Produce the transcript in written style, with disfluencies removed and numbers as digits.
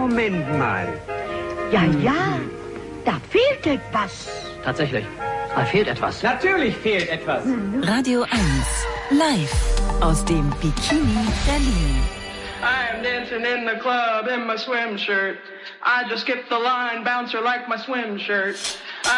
Moment mal. Ja, da fehlt etwas. Tatsächlich, da fehlt etwas. Natürlich fehlt etwas. Radio 1, live aus dem Bikini Berlin. I am dancing in the club in my swim shirt. I just skipped the line, bouncer like my swim shirt.